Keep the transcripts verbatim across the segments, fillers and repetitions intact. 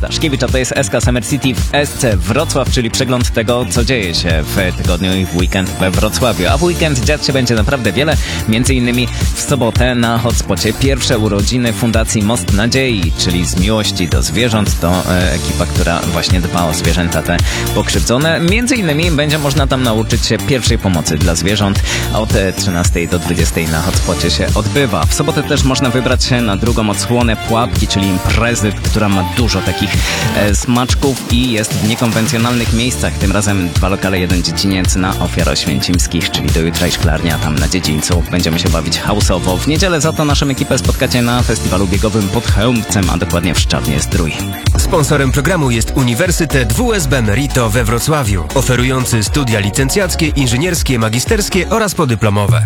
Staszkiewicz, a to jest S K Summer City w S C Wrocław, czyli przegląd tego, co dzieje się w tygodniu i w weekend we Wrocławiu. A w weekend dziać się będzie naprawdę wiele, między innymi w sobotę na hotspocie pierwsze urodziny Fundacji Most Nadziei, czyli z miłości do zwierząt. To e, ekipa, która właśnie dba o zwierzęta te pokrzywdzone. Między innymi będzie można tam nauczyć się pierwszej pomocy dla zwierząt. Od trzynastej do dwudziestej na hotspocie się odbywa. W sobotę też można wybrać się na drugą odsłonę Pułapki, czyli imprezy, która ma dużo takich e, smaczków i jest w niekonwencjonalnych miejscach. Tym razem dwa lokale, jeden dziedziniec na Ofiaroświęcimskich, czyli do jutra i szklarnia tam na dziedzińcu. Będziemy się bawić house'owo. W niedzielę za to naszą ekipę spotkacie na festiwalu biegowym pod Chełmcem, a dokładnie w Szczawnie-Zdrój. Sponsorem programu jest Uniwersytet W S B Merito we Wrocławiu, oferujący studia licencjackie, inżynierskie, magisterskie oraz podyplomowe.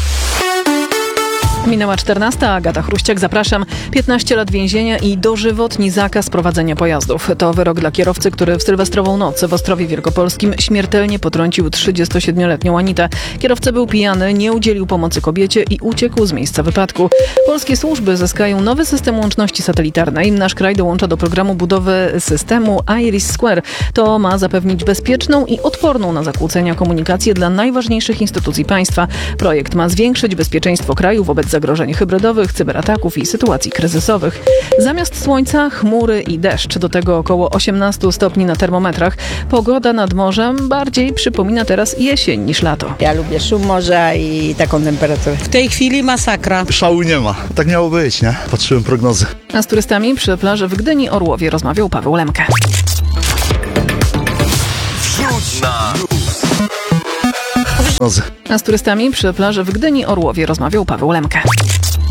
Minęła czternasta, Agata Chruściak, zapraszam. piętnaście lat więzienia i dożywotni zakaz prowadzenia pojazdów. To wyrok dla kierowcy, który w sylwestrową noc w Ostrowie Wielkopolskim śmiertelnie potrącił trzydziestosiedmioletnią Anitę. Kierowca był pijany, nie udzielił pomocy kobiecie i uciekł z miejsca wypadku. Polskie służby zyskają nowy system łączności satelitarnej. Nasz kraj dołącza do programu budowy systemu Iris Square. To ma zapewnić bezpieczną i odporną na zakłócenia komunikację dla najważniejszych instytucji państwa. Projekt ma zwiększyć bezpieczeństwo kraju wobec zagrożeń hybrydowych, cyberataków i sytuacji kryzysowych. Zamiast słońca, chmury i deszcz. Do tego około osiemnaście stopni na termometrach. Pogoda nad morzem bardziej przypomina teraz jesień niż lato. Ja lubię szum morza i taką temperaturę. W tej chwili masakra. Szału nie ma. Tak miało być, nie? Patrzyłem prognozy. A z turystami przy plaży w Gdyni Orłowie rozmawiał Paweł Lemke. Wrzuć na A z turystami przy plaży w Gdyni Orłowie rozmawiał Paweł Lemke.